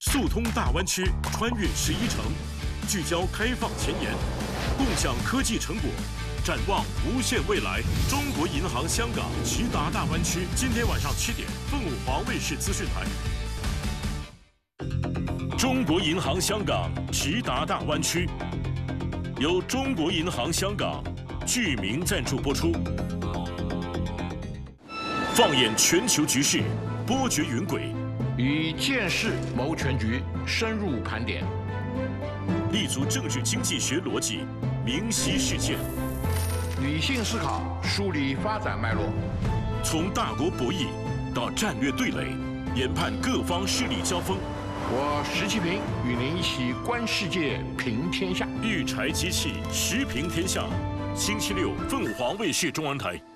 速通大湾区，穿越11城，聚焦开放前沿，共享科技成果，展望无限未来。中国银行香港直达大湾区，今天晚上7点，凤凰卫视资讯台。中国银行香港直达大湾区，由中国银行香港巨名赞助播出。放眼全球局势，波谲云诡。 以见识谋全局，深入盘点， 立足政治经济学逻辑，明晰事件， 理性思考，梳理发展脉络， 从大国博弈到战略对垒，研判各方势力交锋。 我石其平与您一起观世界，评天下。 育才机器时评天下，星期六凤凰卫视中文台。